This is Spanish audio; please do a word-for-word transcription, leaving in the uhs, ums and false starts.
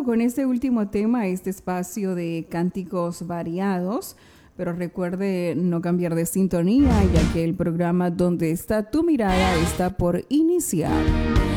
terminando con este último tema, este espacio de cánticos variados, pero recuerde no cambiar de sintonía, ya que el programa Donde está tu mirada está por iniciar.